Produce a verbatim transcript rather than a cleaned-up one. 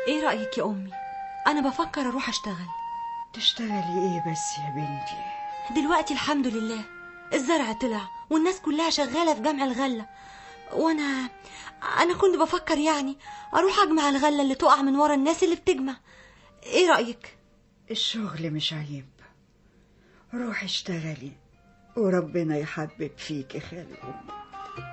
ايه رأيك يا امي؟ انا بفكر اروح اشتغل. تشتغلي ايه بس يا بنتي؟ دلوقتي الحمد لله الزرع طلع والناس كلها شغالة في جمع الغلة، وانا انا كنت بفكر يعني اروح اجمع الغلة اللي تقع من ورا الناس اللي بتجمع. ايه رأيك؟ الشغل مش عيب، روحي اشتغلي وربنا يحبب فيكي خير الأمة.